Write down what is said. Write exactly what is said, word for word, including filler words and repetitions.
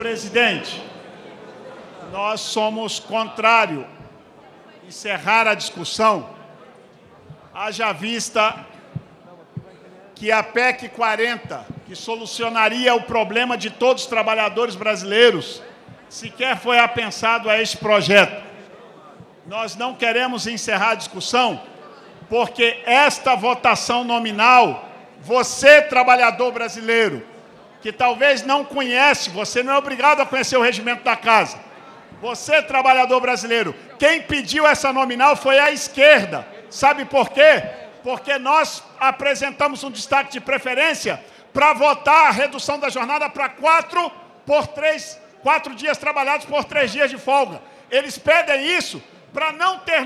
Presidente, nós somos contrário a encerrar a discussão, haja vista que a P E C quarenta, que solucionaria o problema de todos os trabalhadores brasileiros, sequer foi apensado a este projeto. Nós não queremos encerrar a discussão porque esta votação nominal, você, trabalhador brasileiro, que talvez não conhece, você não é obrigado a conhecer o regimento da casa. Você, trabalhador brasileiro, quem pediu essa nominal foi a esquerda. Sabe por quê? Porque nós apresentamos um destaque de preferência para votar a redução da jornada para quatro por três, quatro dias trabalhados por três dias de folga. Eles pedem isso para não ter